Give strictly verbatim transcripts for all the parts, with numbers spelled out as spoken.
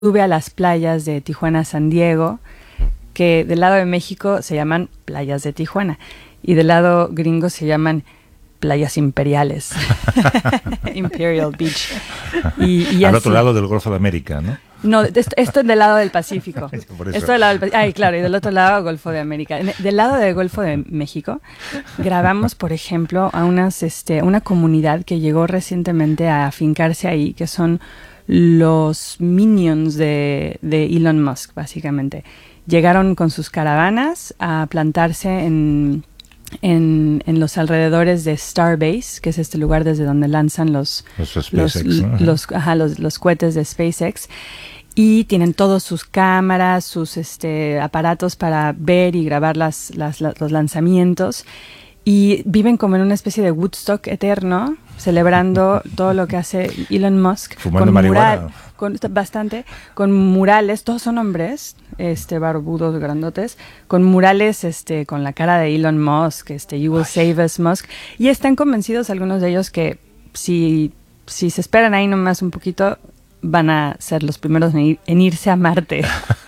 Sube a las playas de Tijuana, San Diego, que del lado de México se llaman playas de Tijuana y del lado gringo se llaman playas imperiales. Imperial Beach. Y, y Al así. otro lado del Golfo de América, ¿no? No, esto, esto es del lado del Pacífico. Por eso. Esto del lado del Pacífico. Ay, claro, y del otro lado Golfo de América. Del lado del Golfo de México grabamos, por ejemplo, a unas, este, una comunidad que llegó recientemente a afincarse ahí, que son los minions de, de Elon Musk, básicamente. Llegaron con sus caravanas a plantarse en, en, en los alrededores de Starbase, que es este lugar desde donde lanzan los, Los los, SpaceX, ¿no? los, ajá, los, los cohetes de SpaceX. Y tienen todos sus cámaras, sus este, aparatos para ver y grabar las, las, las, los lanzamientos. Y viven como en una especie de Woodstock eterno, celebrando todo lo que hace Elon Musk. Fumando con marihuana. mural, con, bastante, con murales, todos son hombres, este, barbudos, grandotes, con murales este, con la cara de Elon Musk, este, You Will Ay. Save Us Musk. Y están convencidos algunos de ellos que si, si se esperan ahí nomás un poquito, van a ser los primeros en, ir, en irse a Marte.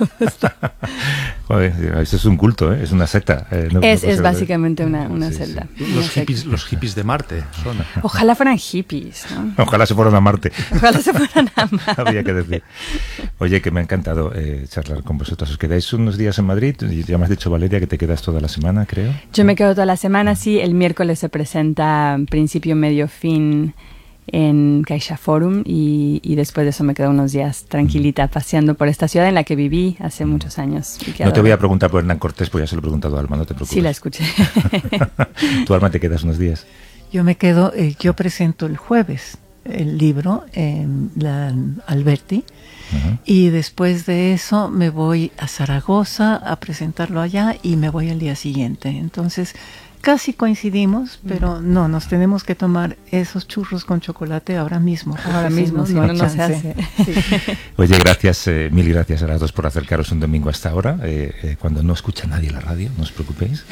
Joder, eso es un culto, ¿eh? Es una secta. Eh, no, es no es básicamente una, una sí, celda. Sí. Una los, secta. hippies, los hippies de Marte son. Ojalá fueran hippies, ¿no? Ojalá se fueran a Marte. Ojalá se fueran a Marte. Habría que decir. Oye, que me ha encantado eh, charlar con vosotros. ¿Os quedáis unos días en Madrid? Y ya me has dicho, Valeria, que te quedas toda la semana, creo. Yo me quedo toda la semana, sí. El miércoles se presenta principio, medio, fin en Caixa Forum y, y después de eso me quedo unos días tranquilita paseando por esta ciudad en la que viví hace muchos años. No te voy a preguntar por Hernán Cortés, pues ya se lo he preguntado a Alma, no te preocupes. Sí, la escuché. ¿Tú, Alma, te quedas unos días? Yo me quedo, eh, yo presento el jueves el libro en la Alberti. Uh-huh. Y después de eso me voy a Zaragoza a presentarlo allá y me voy al día siguiente. Entonces casi coincidimos, pero no, nos tenemos que tomar esos churros con chocolate ahora mismo. Ahora mismo, si no, no se hace. Sí. Oye, gracias, eh, mil gracias a las dos por acercaros un domingo hasta ahora. Eh, eh, cuando no escucha nadie la radio, no os preocupéis.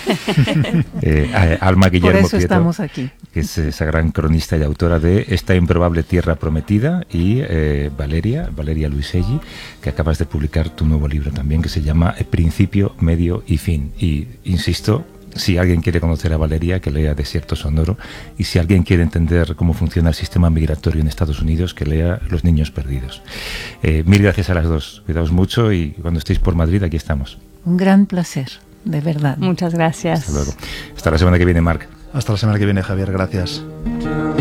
eh, Alma Guillermo Por eso Prieto, estamos aquí. Que es esa gran cronista y autora de Esta improbable tierra prometida, y eh, Valeria, Valeria Luiselli, que acabas de publicar tu nuevo libro también, que se llama Principio, Medio y Fin. Y, insisto, si alguien quiere conocer a Valeria, que lea Desierto Sonoro, y si alguien quiere entender cómo funciona el sistema migratorio en Estados Unidos, que lea Los Niños Perdidos. Eh, mil gracias a las dos, cuidaos mucho y cuando estéis por Madrid, aquí estamos. Un gran placer, de verdad. Muchas gracias. Hasta luego. Hasta la semana que viene, Marc. Hasta la semana que viene, Javier, gracias.